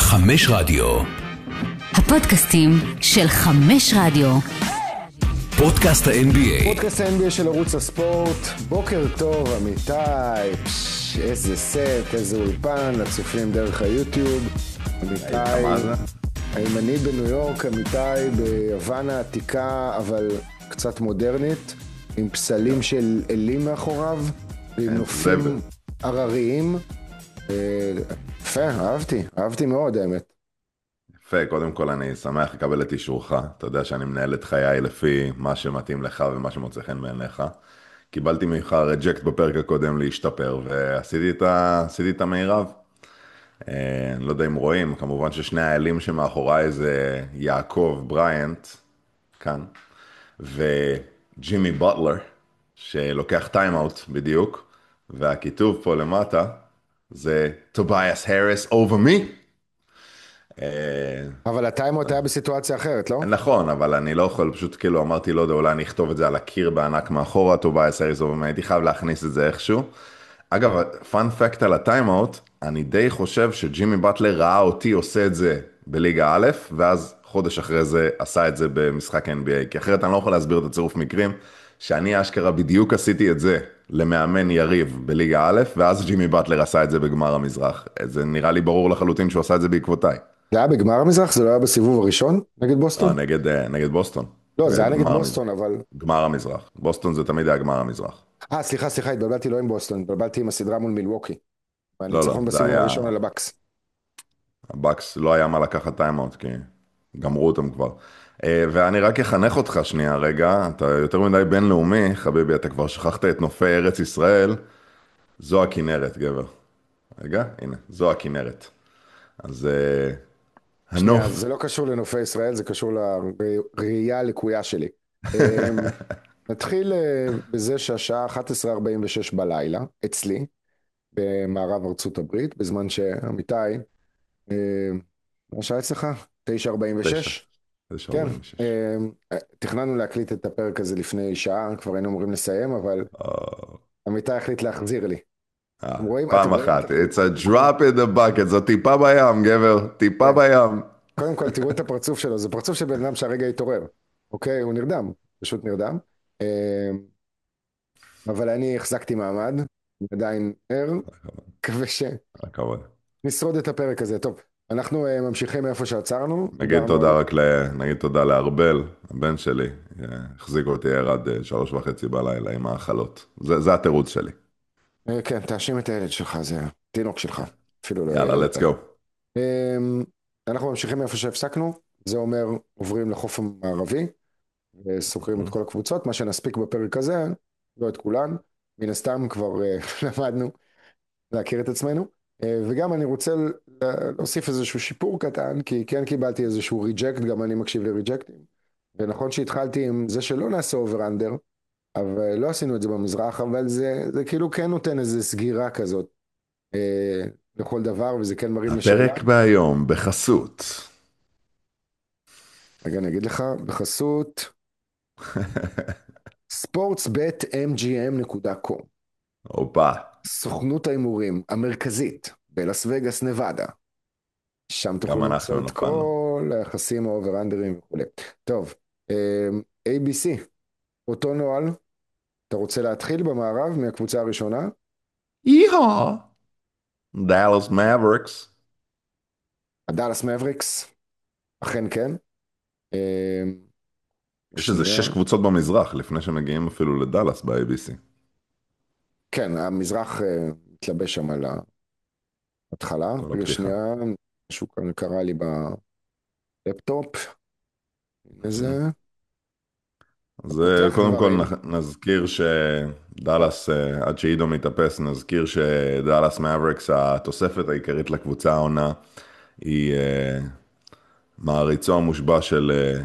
חמש רדיו. הפודקאסטים של חמש רדיו. פודקאסט ה-NBA. פודקאסט ה-NBA של ערוץ הספורט. בוקר טוב, אמיתי. איזה סט, איזה אולפן, לצופים דרך היוטיוב. אמיתי, הימני בניו יורק, אמיתי ביוון העתיקה, אבל קצת מודרנית, עם פסלים של אלים מאחוריו, ועם נופים הרריים. יפה, אהבתי מאוד, האמת. יפה, קודם כל אני שמח לקבל את אישורך. אתה יודע שאני מנהל את חיי לפי מה שמתאים לך ומה שמוצא חן בעיניך. קיבלתי ממך רג'קט בפרק הקודם להשתפר, ועשיתי את המירב. אני לא יודע אם רואים, כמובן ששני האלים שמאחוריי זה יעקב בריינט, כאן, וג'ימי בוטלר, שלוקח טיימאוט בדיוק, והכיתוב פה למטה זה טובייס הריס over me. אבל הטיימאוט היה בסיטואציה אחרת, לא? נכון, אבל אני לא יכול, פשוט כאילו אמרתי, לא יודע, אולי אני אכתוב את זה על הקיר בענק מאחורה, טובייס הריס over me, הייתי חייב להכניס את זה איכשהו. אגב, פאנ פקט על הטיימאוט, אני די חושב שג'ימי באטלר ראה אותי עושה את זה בליגה א', ואז חודש אחרי זה עשה את זה במשחק NBA, כי אחרת אני לא יכול להסביר את הצירוף מקרים, שאני אשכרה בדיוק עשיתי את זה למאמן יריב בליגה א', ואז ג'ימי באטלר עשה את זה בגמר המזרח. זה נראה לי ברור לחלוטין שהוא עשה את זה בעקבותיי. זה היה בגמר המזרח? זה לא היה בסיבוב הראשון נגד בוסטון? נגד בוסטון. לא, זה היה נגד בוסטון, אבל... גמר המזרח. בוסטון זה תמיד היה גמר המזרח. סליחה, התבלבלתי לא עם בוסטון, התבלבלתי עם הסדרה מול מילווקי. והניצחון זה בסיבוב היה... הראשון על הבקס. הבקס לא היה מה לקחת טיימאוט, כי גמרו אותם כבר. ואני רק אחנך אותך שנייה רגע, אתה יותר מדי בינלאומי, חביבי, אתה כבר שכחת את נופי ארץ ישראל, זו הכנרת, גבר. רגע, הנה, זו הכנרת. אז הנוף... שנייה, זה לא קשור לנופי ישראל, זה קשור לראייה הלקויה שלי. נתחיל בזה שהשעה 11:46 בלילה, אצלי, במערב ארצות הברית, בזמן שאמיתי, מה שעה אצלך? 9:46? כן, תכננו להקליט את הפרק הזה לפני שעה, כבר היינו אמורים לסיים, אבל אמיתי החליט להחזיר לי. פעם אחת, it's a drop in the bucket, זו טיפה בים, גבר, טיפה בים. קודם כל, תראו את הפרצוף שלו, זה פרצוף של בן אדם שהרגע התעורר, אוקיי? הוא נרדם, פשוט נרדם. אבל אני החזקתי מעמד, עדיין ער, מקווה שנשרוד את הפרק הזה. טוב, אנחנו ממשיכים מאיפה שעצרנו. נגיד תודה לארבל, הבן שלי, החזיק אותי ער עד 3:30 בלילה עם האכלות. זה התירוץ שלי. כן, תאשים את הילד שלך, זה תינוק שלך. יאללה, let's go. אנחנו ממשיכים מאיפה שהפסקנו, זה אומר עוברים לחוף המערבי, וסוקרים את כל הקבוצות, מה שנספיק בפרק הזה, לא את כולן, מן הסתם כבר למדנו להכיר את עצמנו, וגם אני רוצה להוסיף איזשהו שיפור קטן, כי כן קיבלתי איזשהו ריג'קט, גם אני מקשיב לריג'קטים, ונכון שהתחלתי עם זה שלא נעשה אובר-אנדר, אבל לא עשינו את זה במזרח, אבל זה כאילו כן נותן איזו סגירה כזאת לכל דבר, וזה כן מרים לשאלה. הפרק בהיום בחסות. רגע, אני אגיד לך, בחסות sportsbetmgm.com. אופה. סוכנות ההימורים המרכזית בלאס וגאס, נבדה. שם תוכלו למצוא את כל היחסים האובר-אנדרים וכו'. טוב, ABC, אותו נועל, אתה רוצה להתחיל במערב מהקבוצה הראשונה? יאה! דאלאס מאבריקס. הדאלאס מאבריקס, אכן כן. יש איזה 6 קבוצות במזרח, לפני שמגיעים אפילו לדאלאס ב-ABC. כן, המזרח מתלבש שם על ההתחלה. רגע שנייה, משהו כאן קרה לי בלפטופ. איזה... אז קודם כל נזכיר שדאלאס, עד שעידו מתאפס, נזכיר שדאלאס מאבריקס, התוספת העיקרית לקבוצה העונה, היא מעריצו המושבע של